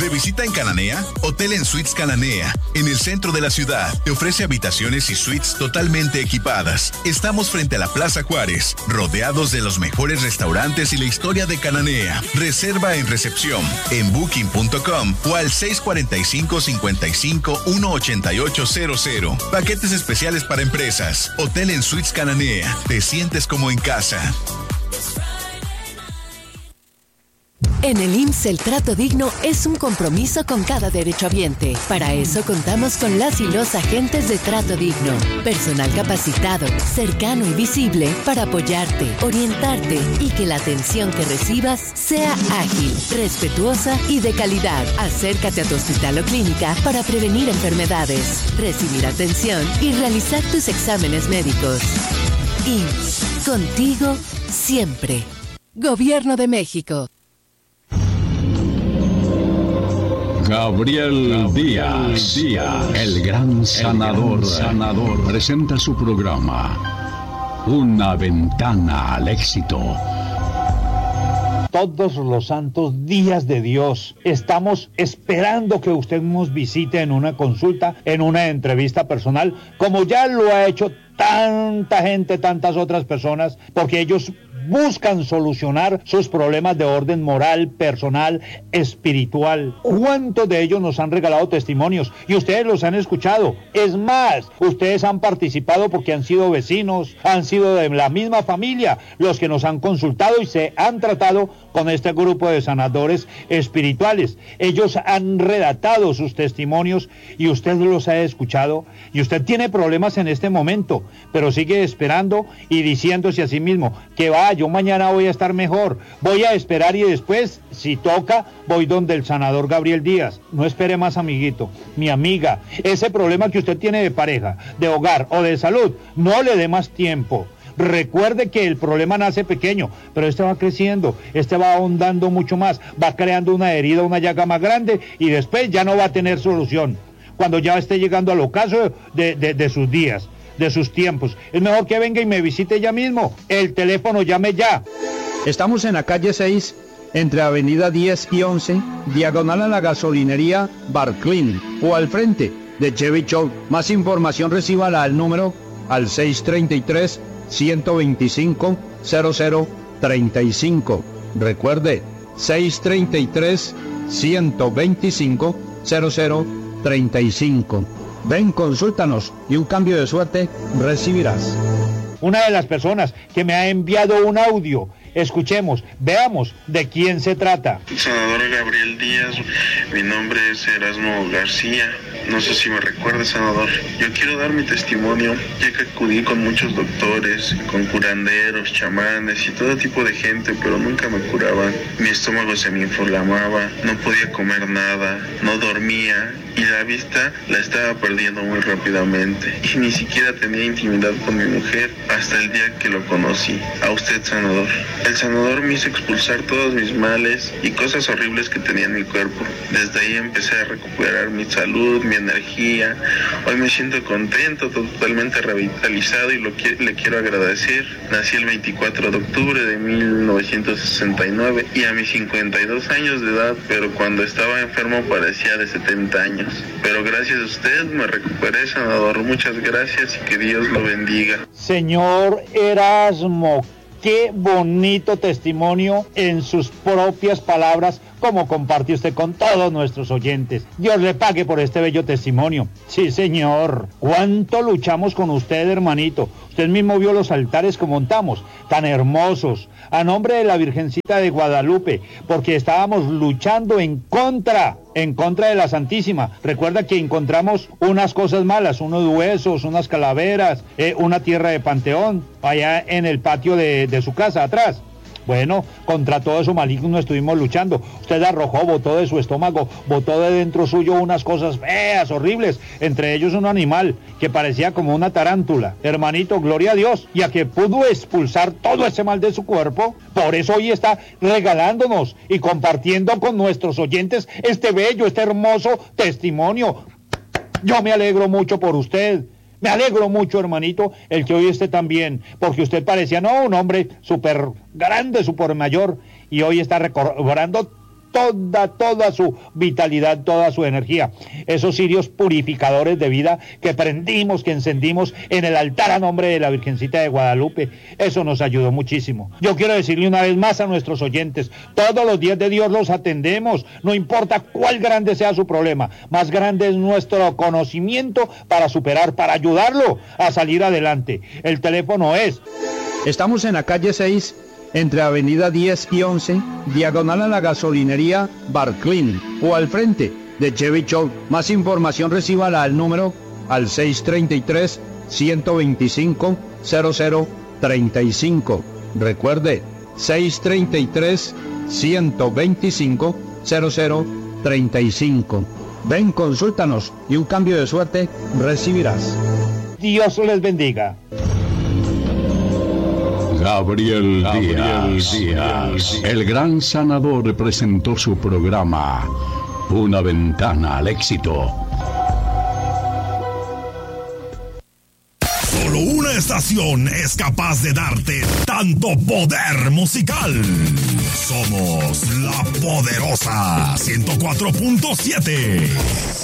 ¿De visita en Cananea? Hotel en Suites Cananea, en el centro de la ciudad. Te ofrece habitaciones y suites totalmente equipadas. Estamos frente a la Plaza Juárez, rodeados de los mejores restaurantes y la historia de Cananea. Reserva en recepción, en booking.com o al 645-55-18800. Paquetes especiales para empresas. Hotel en Suites Cananea. Te sientes como en casa. En el IMSS el trato digno es un compromiso con cada derechohabiente. Para eso contamos con las y los agentes de trato digno. Personal capacitado, cercano y visible para apoyarte, orientarte y que la atención que recibas sea ágil, respetuosa y de calidad. Acércate a tu hospital o clínica para prevenir enfermedades, recibir atención y realizar tus exámenes médicos. IMSS, contigo siempre. Gobierno de México. Gabriel Díaz, el gran sanador, presenta su programa, Una Ventana al Éxito. Todos los santos días de Dios estamos esperando que usted nos visite en una consulta, en una entrevista personal, como ya lo ha hecho tanta gente, tantas otras personas, porque ellos buscan solucionar sus problemas de orden moral, personal, espiritual. ¿Cuántos de ellos nos han regalado testimonios? Y ustedes los han escuchado. Es más, ustedes han participado porque han sido vecinos, han sido de la misma familia, los que nos han consultado y se han tratado con este grupo de sanadores espirituales. Ellos han redactado sus testimonios y usted los ha escuchado y usted tiene problemas en este momento, pero sigue esperando y diciéndose a sí mismo que yo mañana voy a estar mejor, voy a esperar y después, si toca, voy donde el sanador Gabriel Díaz. No espere más, amiguito, mi amiga. Ese problema que usted tiene de pareja, de hogar o de salud, no le dé más tiempo. Recuerde que el problema nace pequeño, pero este va creciendo, este va ahondando mucho más, va creando una herida, una llaga más grande y después ya no va a tener solución. Cuando ya esté llegando al ocaso de sus días, de sus tiempos, es mejor que venga y me visite ya mismo. El teléfono, llame ya. Estamos en la calle 6, entre avenida 10 y 11, diagonal a la gasolinería Barclin, o al frente de Chevy Show. Más información recíbala al número al 633-125-0035. Recuerde, 633-125-0035. Ven, consúltanos y un cambio de suerte recibirás. Una de las personas que me ha enviado un audio, escuchemos, veamos de quién se trata. Sanador Gabriel Díaz, mi nombre es Erasmo García. No sé si me recuerda, sanador. Yo quiero dar mi testimonio, ya que acudí con muchos doctores, con curanderos, chamanes y todo tipo de gente, pero nunca me curaban. Mi estómago se me inflamaba, no podía comer nada, no dormía y la vista la estaba perdiendo muy rápidamente. Y ni siquiera tenía intimidad con mi mujer hasta el día que lo conocí. A usted, sanador. El sanador me hizo expulsar todos mis males y cosas horribles que tenía en mi cuerpo. Desde ahí empecé a recuperar mi salud, mi energía. Hoy me siento contento, totalmente revitalizado y le quiero agradecer. Nací el 24 de octubre de 1969 y a mis 52 años de edad, pero cuando estaba enfermo parecía de 70 años. Pero gracias a usted me recuperé, sanador. Muchas gracias y que Dios lo bendiga. Señor Erasmo, qué bonito testimonio en sus propias palabras, como comparte usted con todos nuestros oyentes. Dios le pague por este bello testimonio. Sí, señor. ¿Cuánto luchamos con usted, hermanito? Usted mismo vio los altares que montamos, tan hermosos, a nombre de la Virgencita de Guadalupe, porque estábamos luchando en contra de la Santísima. Recuerda que encontramos unas cosas malas, unos huesos, unas calaveras, una tierra de panteón, allá en el patio de su casa, atrás. Bueno, contra todo eso maligno estuvimos luchando. Usted arrojó, botó de su estómago, botó de dentro suyo unas cosas feas, horribles, entre ellos un animal que parecía como una tarántula. Hermanito, gloria a Dios, y a que pudo expulsar todo ese mal de su cuerpo. Por eso hoy está regalándonos y compartiendo con nuestros oyentes este bello, este hermoso testimonio. Yo me alegro mucho por usted. Me alegro mucho, hermanito, el que hoy esté tan bien, porque usted parecía, un hombre súper grande, súper mayor, y hoy está recobrando toda su vitalidad, toda su energía. Esos cirios purificadores de vida que prendimos, que encendimos en el altar a nombre de la Virgencita de Guadalupe, eso nos ayudó muchísimo. Yo quiero decirle una vez más a nuestros oyentes, todos los días de Dios los atendemos, no importa cuál grande sea su problema, más grande es nuestro conocimiento para superar, para ayudarlo a salir adelante. El teléfono es... Estamos en la calle 6, entre avenida 10 y 11, diagonal a la gasolinería Barclin, o al frente de Chevy Show. Más información recíbala al número al 633-125-0035. Recuerde, 633-125-0035. Ven, consúltanos y un cambio de suerte recibirás. Dios les bendiga. Gabriel Díaz, el gran sanador, presentó su programa Una Ventana al Éxito. Solo una estación es capaz de darte tanto poder musical. Somos la poderosa 104.7.